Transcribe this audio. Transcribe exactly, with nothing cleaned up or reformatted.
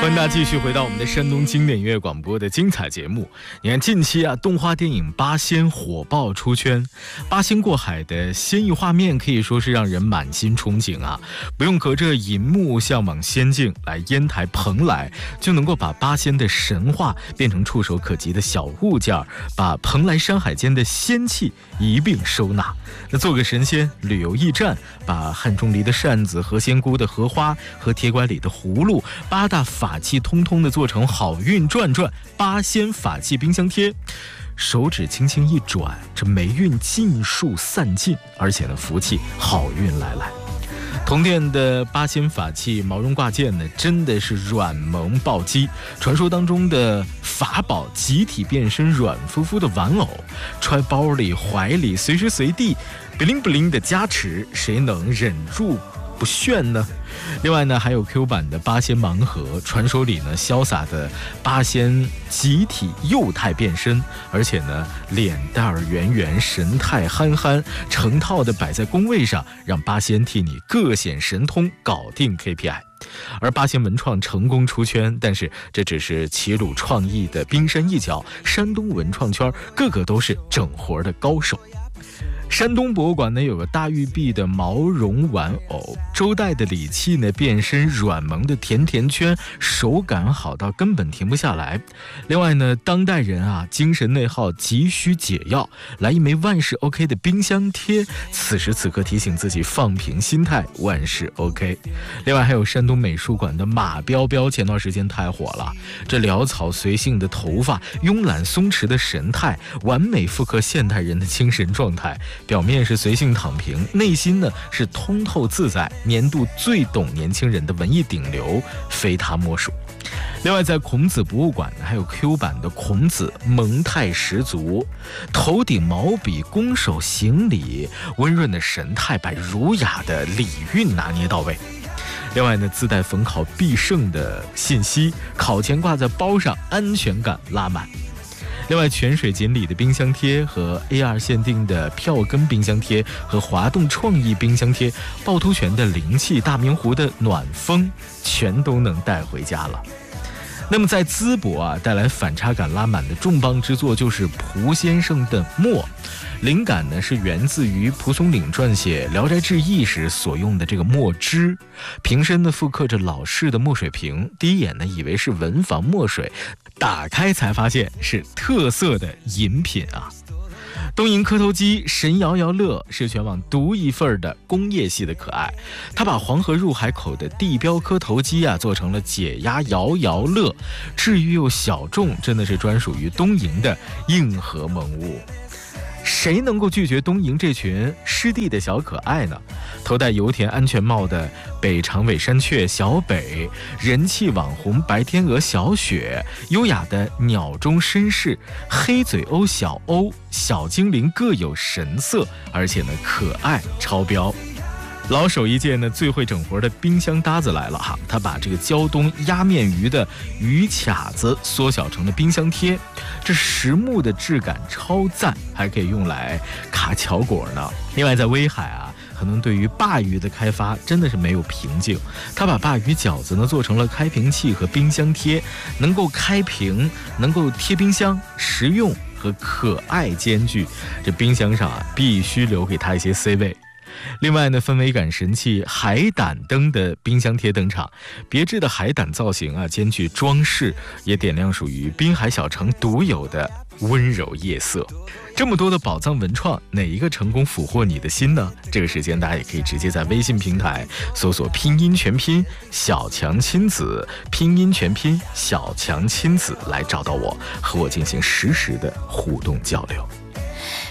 欢迎大家继续回到我们的山东经典音乐广播的精彩节目。你看近期啊，动画电影《八仙》火爆出圈，八仙过海的仙异画面可以说是让人满心憧憬啊！不用隔着银幕向往仙境，来烟台蓬莱就能够把八仙的神话变成触手可及的小物件，把蓬莱山海间的仙气一并收纳。那做个神仙，旅游驿站，把汉钟离的扇子、何仙姑的荷花和铁拐李的葫芦，八大法器通通的做成好运转转八仙法器冰箱贴，手指轻轻一转，这霉运尽数散尽，而且呢福气好运来来。同店的八仙法器毛绒挂件呢，真的是软萌暴击，传说当中的法宝集体变身软乎乎的玩偶，揣包里怀里随时随地不灵不灵的加持，谁能忍住不炫呢？另外呢，还有 Q 版的八仙盲盒，传说里呢潇洒的八仙集体幼态变身，而且呢脸蛋儿圆圆，神态憨憨，成套的摆在工位上，让八仙替你各显神通，搞定 K P I。而八仙文创成功出圈，但是这只是齐鲁创意的冰山一角，山东文创圈个个都是整活的高手。山东博物馆呢有个大玉璧的毛绒玩偶，周代的礼器呢变身软萌的甜甜圈，手感好到根本停不下来。另外呢，当代人啊精神内耗急需解药，来一枚万事 OK 的冰箱贴，此时此刻提醒自己放平心态，万事 OK。 另外还有山东美术馆的马彪彪，前段时间太火了，这潦草随性的头发，慵懒松弛的神态，完美复刻现代人的精神状态，表面是随性躺平，内心呢是通透自在，年度最懂年轻人的文艺顶流，非他莫属。另外在孔子博物馆呢，还有 Q 版的孔子，萌态十足，头顶毛笔，拱手行礼，温润的神态把儒雅的礼韵拿捏到位。另外呢，自带逢考必胜的信息，考前挂在包上，安全感拉满。另外，泉水锦鲤的冰箱贴和 A R 限定的票根冰箱贴和华动创意冰箱贴，趵突泉的灵气，大明湖的暖风，全都能带回家了。那么在淄博啊，带来反差感拉满的重磅之作就是蒲先生的墨，灵感呢是源自于蒲松龄撰写《聊斋志异》时所用的这个墨汁，瓶身呢复刻着老式的墨水瓶，第一眼呢以为是文房墨水，打开才发现是特色的饮品啊。东营磕头机神摇摇乐是全网独一份的工业系的可爱，他把黄河入海口的地标磕头机啊做成了解压摇摇乐，治愈又小众，真的是专属于东营的硬核萌物。谁能够拒绝东营这群湿地的小可爱呢？头戴油田安全帽的北长尾山雀小北，人气网红白天鹅小雪，优雅的鸟中绅士黑嘴鸥小欧，小精灵各有神色，而且呢可爱超标。老手一届呢，最会整活的冰箱搭子来了哈！他把这个胶东压面鱼的鱼卡子缩小成了冰箱贴，这实木的质感超赞，还可以用来卡巧果呢。另外在威海啊，可能对于鲅鱼的开发真的是没有瓶颈，他把鲅鱼饺子呢做成了开瓶器和冰箱贴，能够开瓶，能够贴冰箱，实用和可爱兼具。这冰箱上啊，必须留给他一些 C 位。另外呢，氛围感神器海胆灯的冰箱贴登场，别致的海胆造型啊，兼具装饰，也点亮属于滨海小城独有的温柔夜色。这么多的宝藏文创，哪一个成功俘获你的心呢？这个时间大家也可以直接在微信平台搜索拼音全拼小强亲子，拼音全拼小强亲子来找到我，和我进行实时的互动交流。